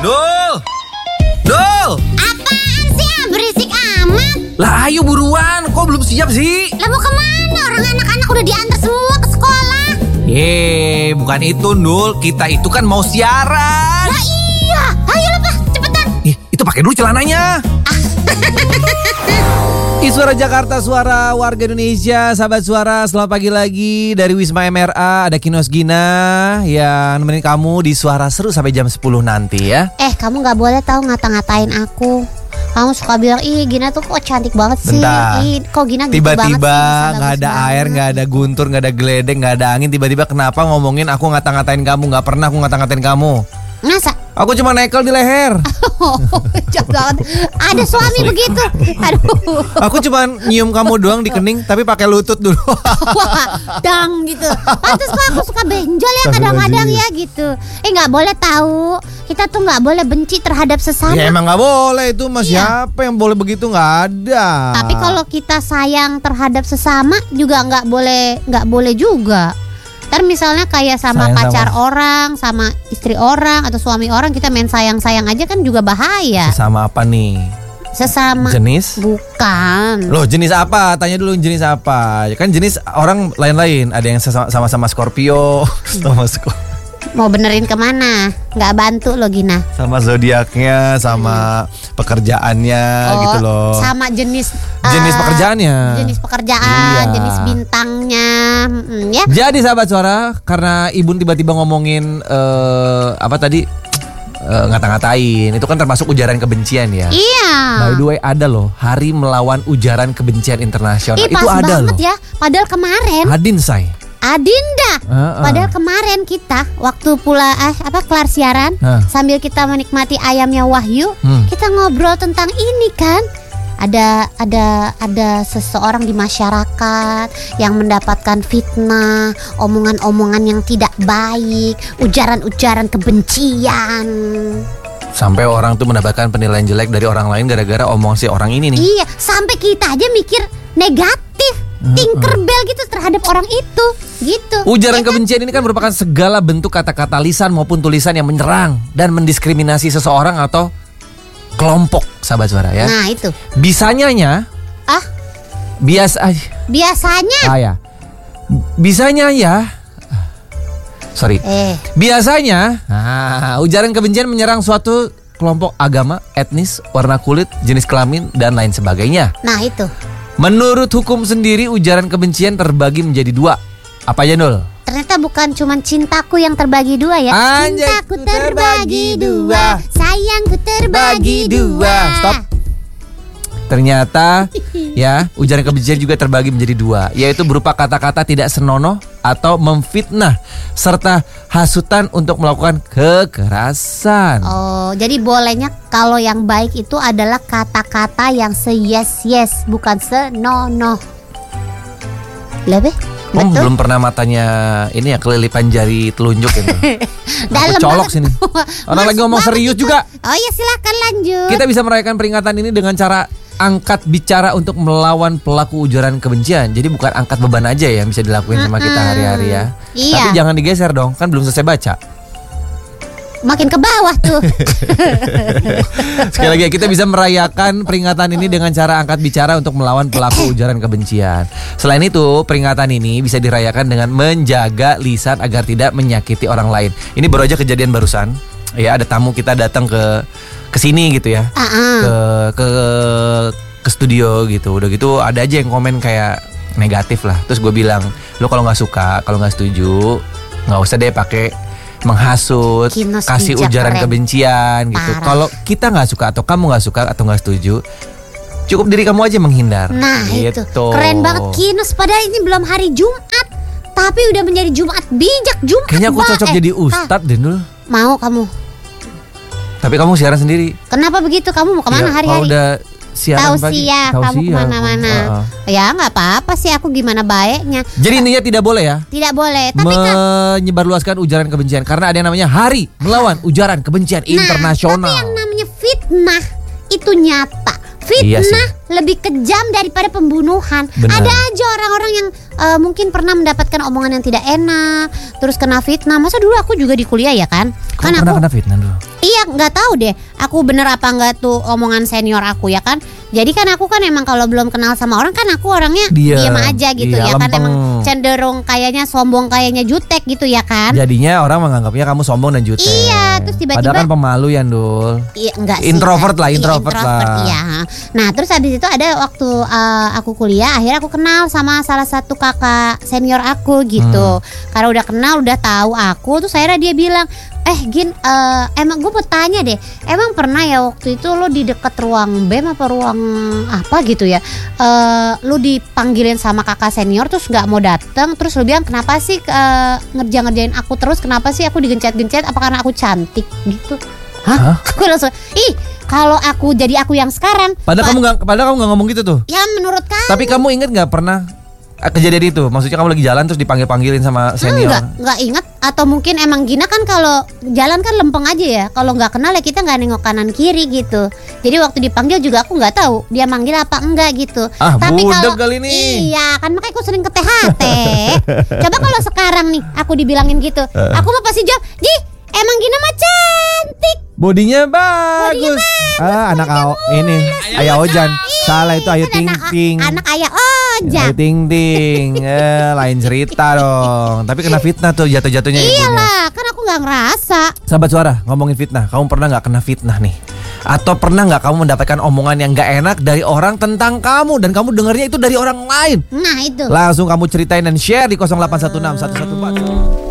Dul! Dul! Apaan sih ya? Berisik amat. Lah ayo buruan, kok belum siap sih? Lah mau kemana? Orang anak-anak udah diantar semua ke sekolah. Bukan itu Dul, kita itu kan mau siaran. Lah iya, ayo lah Pak, cepetan. Itu pakai dulu celananya. Suara Jakarta, suara warga Indonesia, sahabat suara, selamat pagi lagi dari Wisma MRA. Ada Kinos Gina yang nemenin kamu di Suara Seru sampai jam 10 nanti ya. Kamu gak boleh tahu ngata-ngatain aku. Kamu suka bilang, ih Gina tuh kok cantik banget sih. Bentar. Kok Gina gitu banget sih. Tiba-tiba gak ada air, gak ada guntur, gak ada geledek, gak ada angin. Tiba-tiba kenapa ngomongin aku ngata-ngatain kamu? Gak pernah aku ngata-ngatain kamu. Masa? Aku cuma nekel di leher. Jahat banget. Ada suami begitu. Aduh. Aku cuma nyium kamu doang di kening, tapi pakai lutut dulu. Wah, dang gitu. Pantes kok aku suka benjol ya kadang-kadang ya gitu. Gak boleh tahu. Kita tuh gak boleh benci terhadap sesama. Ya emang gak boleh itu mas. Iya. Siapa yang boleh begitu? Gak ada. Tapi kalau kita sayang terhadap sesama juga nggak boleh juga. Ntar misalnya kayak sama Sayang pacar orang, sama istri orang atau suami orang, kita main sayang-sayang aja kan juga bahaya. Sesama apa nih? Sesama Jenis? bukan. Loh jenis apa? Tanya dulu jenis apa. Ya kan jenis orang lain-lain. Ada yang sama-sama Scorpio. Mau benerin kemana? Nggak bantu lo Gina. Sama zodiaknya, sama pekerjaannya gitu loh. Sama jenis pekerjaannya. Jenis pekerjaan, Iya. jenis bintangnya, ya. Jadi sahabat suara, karena Ibu tiba-tiba ngomongin apa tadi, ngata-ngatain, itu kan termasuk ujaran kebencian ya. Iya. By the way ada loh Hari Melawan Ujaran Kebencian Internasional. Ih, Itu pas ada banget loh. ya. Padahal kemarin Adinda. Padahal kemarin kita waktu pula kelar siaran, sambil kita menikmati ayamnya Wahyu, kita ngobrol tentang ini kan. Ada seseorang di masyarakat yang mendapatkan fitnah, omongan-omongan yang tidak baik, ujaran-ujaran kebencian. Sampai orang tuh mendapatkan penilaian jelek dari orang lain gara-gara omong si orang ini nih. Iya, sampai kita aja mikir negatif. Tinkerbell gitu terhadap orang itu gitu. Ujaran kebencian ini kan merupakan segala bentuk kata-kata lisan maupun tulisan yang menyerang dan mendiskriminasi seseorang atau kelompok, sahabat suara ya. Nah itu Bisanya Biasanya ujaran kebencian menyerang suatu kelompok agama, etnis, warna kulit, jenis kelamin, dan lain sebagainya. Nah itu. Menurut hukum sendiri, ujaran kebencian terbagi menjadi 2. Apa aja, Nul? Ternyata bukan cuma cintaku yang terbagi 2 ya. Anjay, cintaku terbagi 2, sayangku terbagi 2. Stop. Ternyata ya, ujaran kebencian juga terbagi menjadi 2, yaitu berupa kata-kata tidak senonoh atau memfitnah serta hasutan untuk melakukan kekerasan. Oh, jadi bolehnya kalau yang baik itu adalah kata-kata yang yes, bukan senonoh. Lebih? Kamu belum pernah matanya ini ya kelilipan jari telunjuk itu. Aku colok sini. Orang lagi ngomong serius juga. Oh ya silakan lanjut. Kita bisa merayakan peringatan ini dengan cara angkat bicara untuk melawan pelaku ujaran kebencian. Jadi bukan angkat beban aja ya yang bisa dilakuin sama kita hari-hari ya. Iya. Tapi jangan digeser dong, kan belum selesai baca. Makin ke bawah tuh. Sekali lagi kita bisa merayakan peringatan ini dengan cara angkat bicara untuk melawan pelaku ujaran kebencian. Selain itu, peringatan ini bisa dirayakan dengan menjaga lisan agar tidak menyakiti orang lain. Ini baru aja kejadian barusan. Ya, ada tamu kita datang ke sini gitu ya. Ke studio gitu. Udah gitu ada aja yang komen kayak negatif lah. Terus gue bilang, lo kalau nggak suka, kalau nggak setuju, nggak usah deh pakai menghasut, Kinos kasih bijak ujaran keren. kebencian gitu. Kalau kita nggak suka atau kamu nggak suka atau nggak setuju, cukup diri kamu aja menghindar. Nah gitu. itu keren banget Kinos. Padahal ini belum hari Jumat, tapi udah menjadi Jumat bijak, Jumat. Kayaknya aku cocok jadi ustadz deh Nul. Mau kamu? Tapi kamu siaran sendiri. Kenapa begitu? Kamu mau kemana Ya, hari-hari? kalau udah siaran pagi, kamu kemana-mana. Ya nggak apa-apa sih, aku gimana baiknya. Jadi intinya tidak boleh ya. Tidak boleh. Tapi menyebarluaskan ujaran kebencian karena ada yang namanya Hari Melawan Ujaran Kebencian Internasional. Tapi yang namanya fitnah itu nyata. Fitnah Iya lebih kejam daripada pembunuhan. Benar. Ada aja orang-orang yang mungkin pernah mendapatkan omongan yang tidak enak, terus kena fitnah. Masa dulu aku juga di kuliah ya kan? Kamu pernah kena fitnah dulu? Iya, nggak tahu deh. Aku bener apa nggak tuh omongan senior aku ya kan? Jadi kan aku kan emang kalau belum kenal sama orang kan aku orangnya diam aja gitu ya kan, emang cenderung kayaknya sombong, kayaknya jutek gitu ya kan. Jadinya orang menganggapnya kamu sombong dan jutek. Iya, terus tiba-tiba padahal kan pemalu ya, Dul. Iya, enggak sih. Introvert lah. Iya. Nah, terus habis itu ada waktu aku kuliah, akhirnya aku kenal sama salah satu kakak senior aku gitu. Karena udah kenal, udah tahu aku, terus akhirnya dia bilang, Gin, emang gue mau tanya deh, emang pernah ya waktu itu lo di dekat ruang BEM apa ruang apa gitu ya, lo dipanggilin sama kakak senior terus nggak mau datang, terus lo bilang kenapa sih ngerjain aku terus, kenapa sih aku digencet-gencet, apa karena aku cantik gitu? Hah? Aku langsung, kalau aku jadi aku yang sekarang. Padahal kamu nggak ngomong gitu tuh. Ya menurut kamu. Tapi kamu inget nggak pernah kejadian itu? Maksudnya kamu lagi jalan terus dipanggil-panggilin sama senior? Enggak inget. Atau mungkin emang Gina kan kalau jalan kan lempeng aja ya. Kalau nggak kenal ya kita nggak nengok kanan kiri gitu. Jadi waktu dipanggil juga aku nggak tahu dia manggil apa enggak gitu. Tapi kalau kali ini. Iya kan, makanya aku sering ke THT. Coba kalau sekarang nih aku dibilangin gitu, aku mau pasti jawab, emang Gina mah cantik. Bodinya bagus. Anak ini Ayah Ojan. Salah itu Ayu Ting Ting. Anak Ayah Ojan. Ayu Ting Ting. Lain cerita dong. Tapi kena fitnah tuh jatuh-jatuhnya. Iyalah, kan aku nggak ngerasa. Sahabat Suara, ngomongin fitnah, kamu pernah nggak kena fitnah nih? Atau pernah nggak kamu mendapatkan omongan yang nggak enak dari orang tentang kamu dan kamu dengarnya itu dari orang lain? Nah itu. Langsung kamu ceritain dan share di 0816 114